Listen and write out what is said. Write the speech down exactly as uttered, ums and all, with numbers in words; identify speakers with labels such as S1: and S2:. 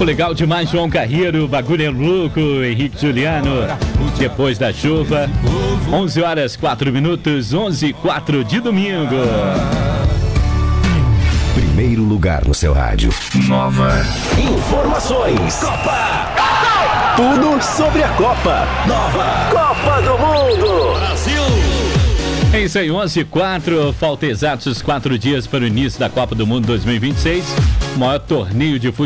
S1: Tempo legal demais, João Carreiro, bagulho é louco, Henrique Juliano. Depois da chuva, onze horas quatro minutos, onze e quatro de domingo.
S2: Primeiro lugar no seu rádio. Nova.
S3: Informações. Copa. Tudo sobre a Copa. Nova. Copa do Mundo. Brasil.
S1: É isso aí, onze e quatro, falta exatos quatro dias para o início da Copa do Mundo dois mil e vinte e seis, o maior torneio de futebol